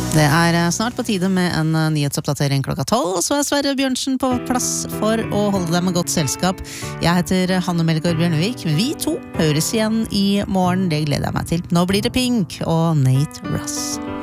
Det snart på tide med en nyhetsoppdatering klokka 12, så Sverre Bjørnsen på plass for å holde deg med godt selskap. Jeg heter Hanne Melgaard Bjørnevik. Vi to høres igjen i morgen, det gleder jeg meg til. Nå blir det Pink og Nate Russ.